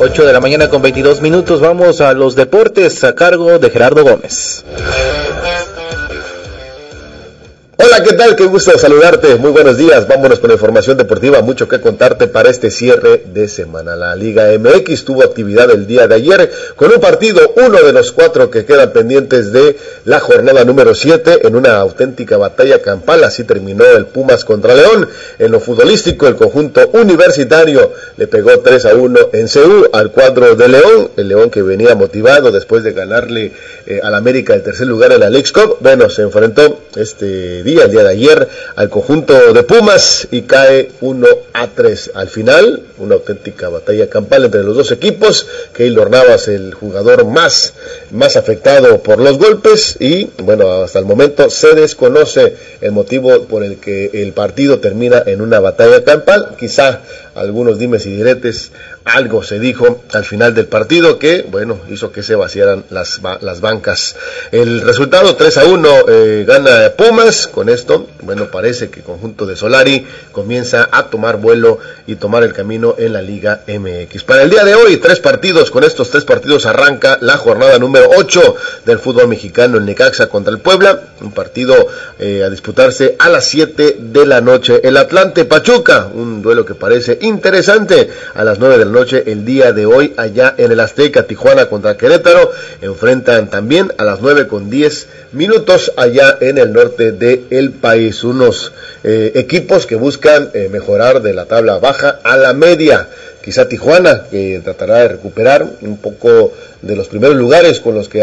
8 de la mañana con 22 minutos. Vamos a los deportes a cargo de Gerardo Gómez. Hola, ¿qué tal? Qué gusto saludarte. Muy buenos días. Vámonos con la información deportiva. Mucho que contarte para este cierre de semana. La Liga MX tuvo actividad el día de ayer con un partido, uno de los 4 que quedan pendientes de la jornada número 7, en una auténtica batalla campal. Así terminó el Pumas contra León. En lo futbolístico, el conjunto universitario le pegó 3-1 en CU al cuadro de León. El León, que venía motivado después de ganarle al América el tercer lugar en la Leagues Cup. Bueno, se enfrentó el día de ayer al conjunto de Pumas y cae 1-3. Al final, una auténtica batalla campal entre los dos equipos. Keylor Navas, el jugador más afectado por los golpes, y bueno, hasta el momento se desconoce el motivo por el que el partido termina en una batalla campal. Quizá algunos dimes y diretes, algo se dijo al final del partido que, bueno, hizo que se vaciaran las bancas. El resultado 3-1 gana Pumas. Con esto, bueno, parece que el conjunto de Solari comienza a tomar vuelo y tomar el camino en la Liga MX. Para el día de hoy, 3 partidos. Con estos 3 partidos arranca la jornada número 8 del fútbol mexicano. El Necaxa contra el Puebla, un partido a disputarse a las 7 de la noche. El Atlante Pachuca, un duelo que parece interesante, a las 9 de la noche el día de hoy allá en el Azteca. Tijuana contra Querétaro enfrentan también a las 9:10 allá en el norte del país. Unos equipos que buscan mejorar de la tabla baja a la media. Quizá Tijuana, que tratará de recuperar un poco de los primeros lugares con los que